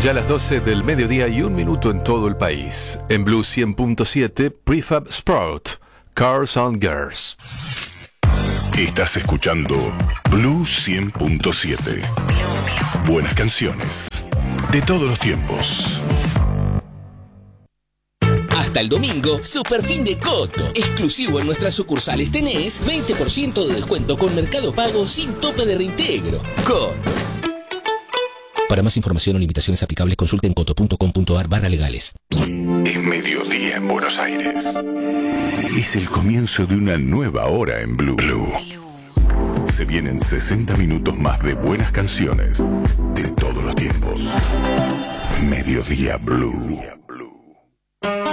Ya a las 12 del mediodía y 1 minuto en todo el país. En Blue 100.7, Prefab Sprout, Cars and Girls. Estás escuchando Blue 100.7. Buenas canciones de todos los tiempos. Hasta el domingo, super fin de Coto. Exclusivo en nuestras sucursales tenés 20% de descuento con Mercado Pago sin tope de reintegro. Coto. Para más información o limitaciones aplicables, consulten coto.com.ar/legales. Es mediodía en Buenos Aires. Es el comienzo de una nueva hora en Blue. Se vienen 60 minutos más de buenas canciones de todos los tiempos. Mediodía Blue.